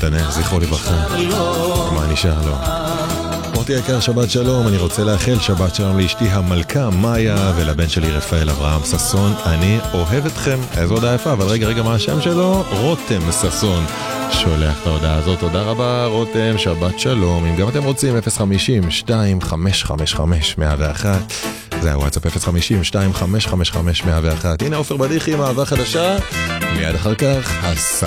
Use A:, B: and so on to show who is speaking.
A: נתנאל, זכרו לברכה. מה נשאר לו? מוטי יקר, שבת שלום, אני רוצה לאחל שבת שלום לאשתי המלכה מאיה ולבן שלי רפאל אברהם ששון. אני אוהב אתכם. איזו הודעה יפה, אבל רגע, מה השם שלו? רותם ששון שולח את ההודעה הזאת. תודה רבה רותם, שבת שלום. אם גם אתם רוצים, 050-2555-101, זה הוואטסאפ, 050-2555-101. הנה עופר בדיחי עם אהבה חדשה, מיד אחר כך